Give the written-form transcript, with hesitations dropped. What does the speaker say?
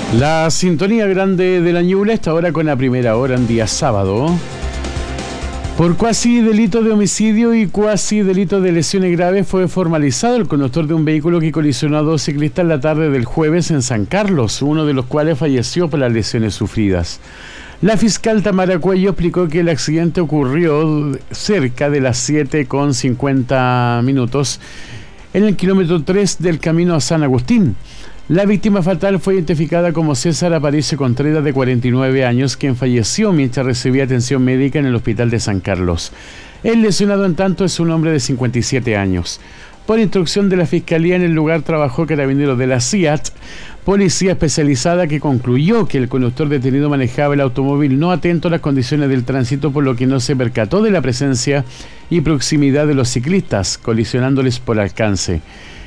La sintonía grande de la Ñuble está ahora con la primera hora en día sábado. Por cuasi delito de homicidio y cuasi delito de lesiones graves fue formalizado el conductor de un vehículo que colisionó a dos ciclistas la tarde del jueves en San Carlos, uno de los cuales falleció por las lesiones sufridas. La fiscal Tamara Cuello explicó que el accidente ocurrió cerca de las 7:50 en el kilómetro 3 del camino a San Agustín. La víctima fatal fue identificada como César Aparicio Contreras, de 49 años, quien falleció mientras recibía atención médica en el hospital de San Carlos. El lesionado, en tanto, es un hombre de 57 años. Por instrucción de la Fiscalía, en el lugar trabajó carabineros de la CIAT, policía especializada, que concluyó que el conductor detenido manejaba el automóvil no atento a las condiciones del tránsito, por lo que no se percató de la presencia y proximidad de los ciclistas, colisionándoles por alcance.